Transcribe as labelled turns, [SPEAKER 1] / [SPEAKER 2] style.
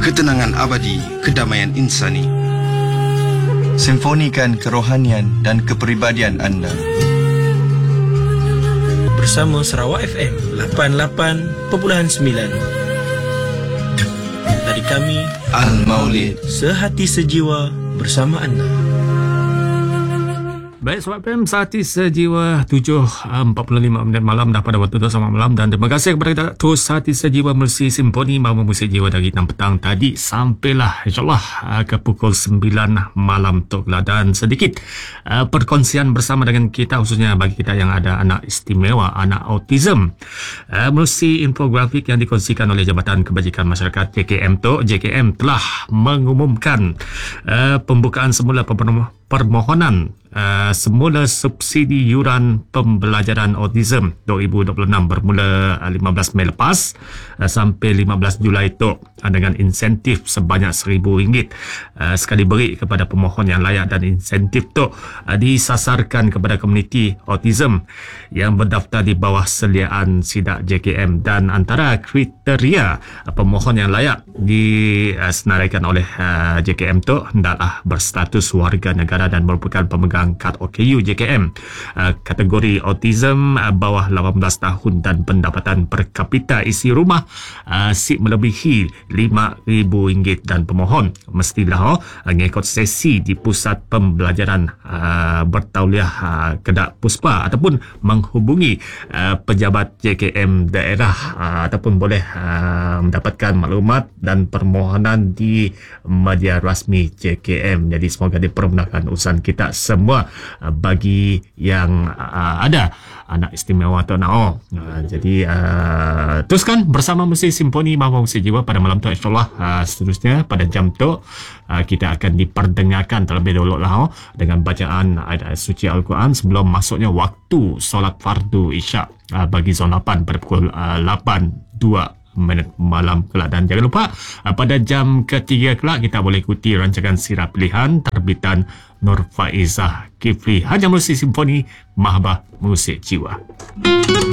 [SPEAKER 1] ketenangan abadi, kedamaian insani.
[SPEAKER 2] Simfonikan kerohanian dan kepribadian anda.
[SPEAKER 3] Bersama Sarawak FM 88.9. Dari kami
[SPEAKER 1] Al-Maulid,
[SPEAKER 3] sehati sejiwa bersama anda.
[SPEAKER 4] Baik, Sarawak FM, Sehati Sejiwa 7.45 minit malam dah pada waktu itu sama malam, dan terima kasih kepada terus Sehati Sejiwa melalui Simponi Mama Musik Jiwa dari 6 petang tadi sampailah insyaAllah ke pukul 9 malam tu lah. Dan sedikit perkongsian bersama dengan kita, khususnya bagi kita yang ada anak istimewa, anak autism, melalui infografik yang dikongsikan oleh Jabatan Kebajikan Masyarakat JKM tu. JKM telah mengumumkan pembukaan semula permohonan semula subsidi yuran pembelajaran autism 2026 bermula 15 Mei lepas sampai 15 Julai itu, dengan insentif sebanyak RM1,000 sekali beri kepada pemohon yang layak, dan insentif itu disasarkan kepada komuniti autism yang berdaftar di bawah seliaan SIDAK JKM. Dan antara kriteria pemohon yang layak disenaraikan oleh JKM itu hendaklah berstatus warga negara dan merupakan pemegang kad OKU JKM, kategori autism bawah 18 tahun, dan pendapatan per kapita isi rumah melebihi RM5,000, dan pemohon mestilah mengikut sesi di pusat pembelajaran bertauliah Kedah Puspa ataupun menghubungi pejabat JKM daerah ataupun boleh mendapatkan maklumat dan permohonan di media rasmi JKM. Jadi semoga dipermudahkan urusan kita semua bagi yang ada anak istimewa atau nak. Jadi teruskan bersama Musik Simponi Mama Musik Jiwa pada malam tu, insyaAllah. Seterusnya pada jam tu kita akan diperdengarkan terlebih dahulu lah dengan bacaan ayat suci Al-Quran sebelum masuknya waktu solat fardu isyak bagi zon 8 pada pukul 8.02 minit malam kelak. Dan jangan lupa pada jam ketiga kelak kita boleh ikuti rancangan Sirah Pilihan terbitan Nur Faizah Kifli hanya melalui Simfoni Mahbah Musik Jiwa.